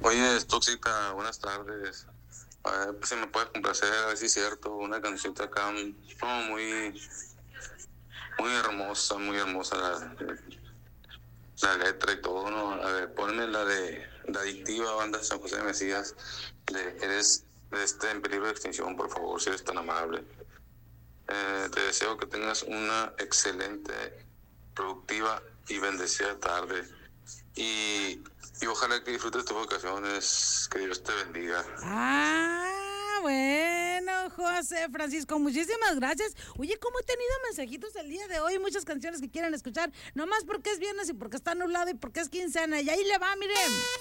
Oye, es tóxica, buenas tardes. A ver, pues si me puede complacer, a ver si es cierto, una cancioncita acá, no, muy hermosa la letra y todo, ¿no? A ver, ponme la de La Adictiva, banda San José de Mesías, eres en peligro de extinción, por favor, si eres tan amable. Te deseo que tengas una excelente, productiva y bendecida tarde. Y ojalá que disfrutes tus vacaciones, que Dios te bendiga. Bueno, José Francisco, muchísimas gracias. Oye, ¿cómo he tenido mensajitos el día de hoy? Muchas canciones que quieren escuchar, nomás porque es viernes y porque está nublado y porque es quincena. Y ahí le va, miren.